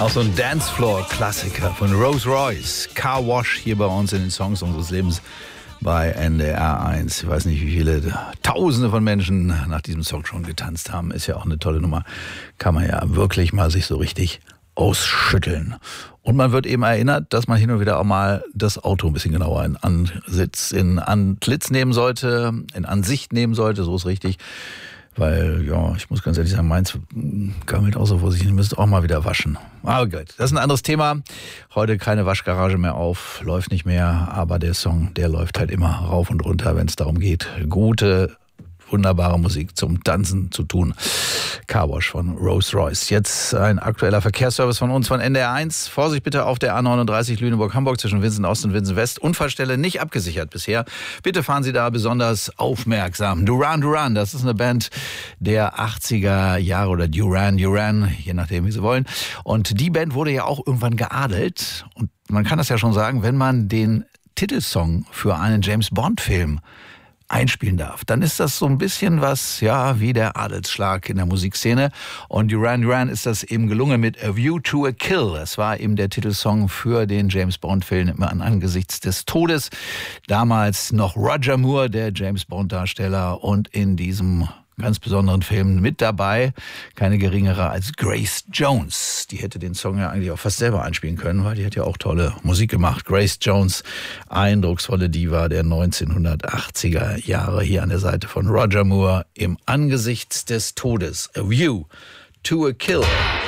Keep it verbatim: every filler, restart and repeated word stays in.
Auch so ein Dancefloor-Klassiker von Rose Royce. Car Wash hier bei uns in den Songs unseres Lebens bei N D R eins. Ich weiß nicht, wie viele Tausende von Menschen nach diesem Song schon getanzt haben. Ist ja auch eine tolle Nummer. Kann man ja wirklich mal sich so richtig ausschütteln. Und man wird eben erinnert, dass man hin und wieder auch mal das Auto ein bisschen genauer in Ansitz, in Antlitz nehmen sollte, in Ansicht nehmen sollte, so ist richtig. Weil, ja, ich muss ganz ehrlich sagen, meins gammelt auch so vor sich, ihr müsst auch mal wieder waschen. Aber gut, das ist ein anderes Thema. Heute keine Waschgarage mehr auf, läuft nicht mehr, aber der Song, der läuft halt immer rauf und runter, wenn es darum geht, gute, wunderbare Musik zum Tanzen zu tun. Car Wash von Rose Royce. Jetzt ein aktueller Verkehrsservice von uns von N D R eins. Vorsicht bitte auf der A neununddreißig Lüneburg-Hamburg zwischen Winsen Ost und Winsen West. Unfallstelle nicht abgesichert bisher. Bitte fahren Sie da besonders aufmerksam. Duran Duran, das ist eine Band der achtziger Jahre oder Duran Duran, je nachdem wie Sie wollen. Und die Band wurde ja auch irgendwann geadelt. Und man kann das ja schon sagen, wenn man den Titelsong für einen James-Bond-Film einspielen darf, dann ist das so ein bisschen was, ja, wie der Adelsschlag in der Musikszene. Und Duran Duran ist das eben gelungen mit A View to a Kill. Das war eben der Titelsong für den James-Bond-Film immer an Angesichts des Todes. Damals noch Roger Moore, der James-Bond-Darsteller, und in diesem ganz besonderen Film mit dabei, keine geringere als Grace Jones. Die hätte den Song ja eigentlich auch fast selber einspielen können, weil die hat ja auch tolle Musik gemacht. Grace Jones, eindrucksvolle Diva der neunzehnhundertachtziger Jahre, hier an der Seite von Roger Moore im Angesichts des Todes. A View to a Kill.